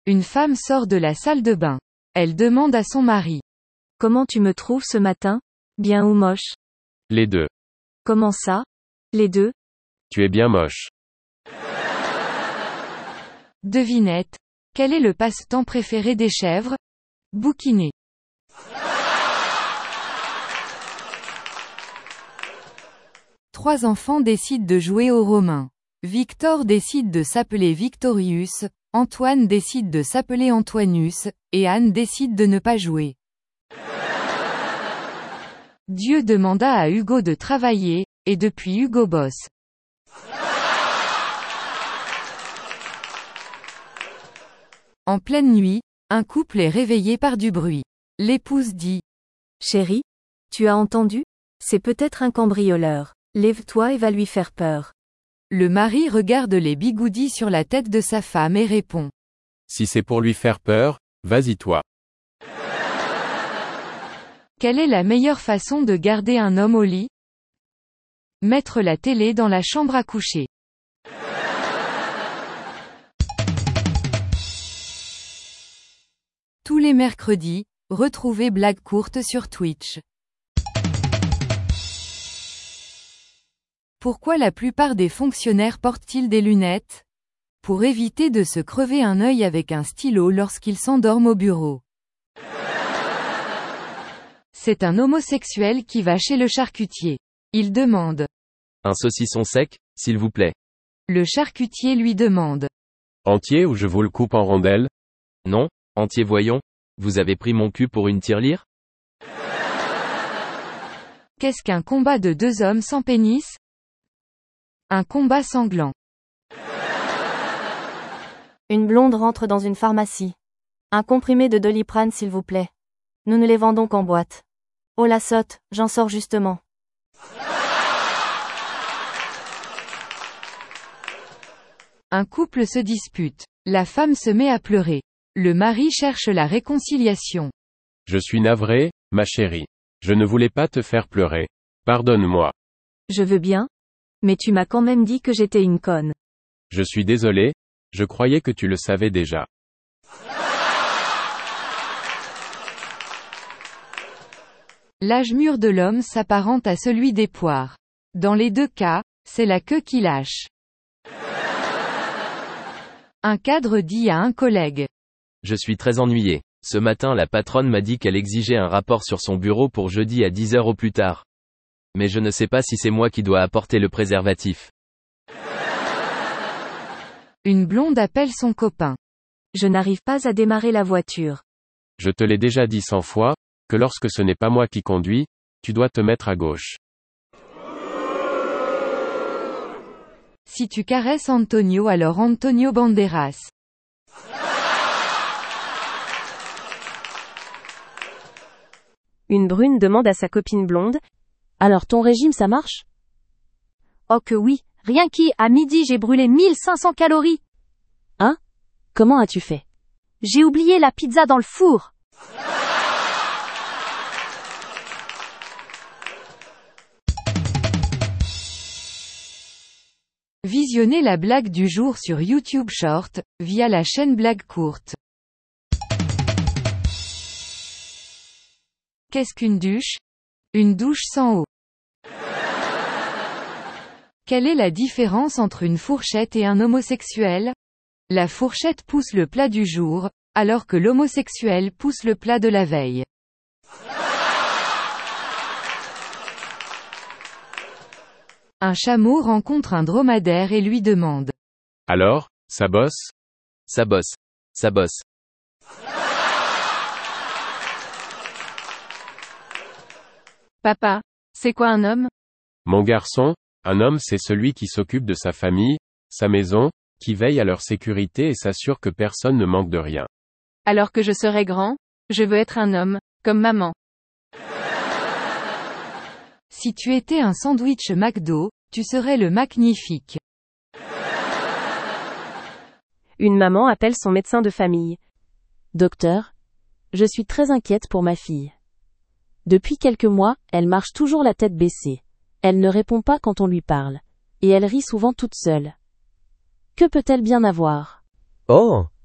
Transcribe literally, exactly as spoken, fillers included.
Une femme sort de la salle de bain. Elle demande à son mari. Comment tu me trouves ce matin? Bien ou moche? Les deux. Comment ça? Les deux? Tu es bien moche. Devinette. Quel est le passe-temps préféré des chèvres? Bouquiner. Trois enfants décident de jouer aux Romains. Victor décide de s'appeler Victorius, Antoine décide de s'appeler Antoinus, et Anne décide de ne pas jouer. Dieu demanda à Hugo de travailler, et depuis Hugo bosse. En pleine nuit, un couple est réveillé par du bruit. L'épouse dit. Chérie? Tu as entendu? C'est peut-être un cambrioleur. Lève-toi et va lui faire peur. Le mari regarde les bigoudis sur la tête de sa femme et répond. Si c'est pour lui faire peur, vas-y toi. Quelle est la meilleure façon de garder un homme au lit? Mettre la télé dans la chambre à coucher. Tous les mercredis, retrouvez Blagues courtes sur Twitch. Pourquoi la plupart des fonctionnaires portent-ils des lunettes? Pour éviter de se crever un œil avec un stylo lorsqu'ils s'endorment au bureau. C'est un homosexuel qui va chez le charcutier. Il demande. Un saucisson sec, s'il vous plaît. Le charcutier lui demande. Entier ou je vous le coupe en rondelles? Non, entier voyons. Vous avez pris mon cul pour une tirelire? Qu'est-ce qu'un combat de deux hommes sans pénis? Un combat sanglant. Une blonde rentre dans une pharmacie. Un comprimé de Doliprane s'il vous plaît. Nous ne les vendons qu'en boîte. Oh la sotte, j'en sors justement. Un couple se dispute. La femme se met à pleurer. Le mari cherche la réconciliation. Je suis navré, ma chérie. Je ne voulais pas te faire pleurer. Pardonne-moi. Je veux bien. Mais tu m'as quand même dit que j'étais une conne. Je suis désolé, je croyais que tu le savais déjà. L'âge mûr de l'homme s'apparente à celui des poires. Dans les deux cas, c'est la queue qui lâche. Un cadre dit à un collègue. Je suis très ennuyé. Ce matin la patronne m'a dit qu'elle exigeait un rapport sur son bureau pour jeudi à dix heures au plus tard. Mais je ne sais pas si c'est moi qui dois apporter le préservatif. Une blonde appelle son copain. Je n'arrive pas à démarrer la voiture. Je te l'ai déjà dit cent fois, que lorsque ce n'est pas moi qui conduis, tu dois te mettre à gauche. Si tu caresses Antonio alors Antonio Banderas. Une brune demande à sa copine blonde. Alors ton régime ça marche? Oh que oui, rien qu'à à midi j'ai brûlé mille cinq cents calories. Hein? Comment as-tu fait? J'ai oublié la pizza dans le four. Visionnez la blague du jour sur YouTube Short, via la chaîne Blagues courtes. Qu'est-ce qu'une douche? Une douche sans eau. Quelle est la différence entre une fourchette et un homosexuel? La fourchette pousse le plat du jour, alors que l'homosexuel pousse le plat de la veille. Un chameau rencontre un dromadaire et lui demande. Alors, ça bosse? Ça bosse. Ça bosse. Papa, c'est quoi un homme? Mon garçon, un homme c'est celui qui s'occupe de sa famille, sa maison, qui veille à leur sécurité et s'assure que personne ne manque de rien. Alors que je serai grand, je veux être un homme, comme maman. Si tu étais un sandwich McDo, tu serais le magnifique. Une maman appelle son médecin de famille. Docteur, je suis très inquiète pour ma fille. Depuis quelques mois, elle marche toujours la tête baissée. Elle ne répond pas quand on lui parle. Et elle rit souvent toute seule. Que peut-elle bien avoir? Oh,